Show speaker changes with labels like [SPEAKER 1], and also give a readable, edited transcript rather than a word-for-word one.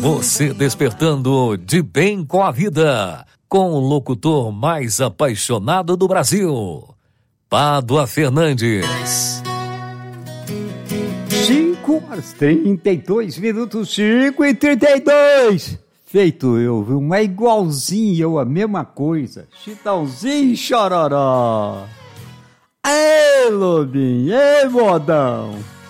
[SPEAKER 1] Você despertando de bem com a vida, com o locutor mais apaixonado do Brasil, Pádua Fernandes.
[SPEAKER 2] 5h32, 5h32. Feito eu, viu? Mas igualzinho eu, a mesma coisa. Chitãozinho Chororó. Ei, Lobinho, ei, modão.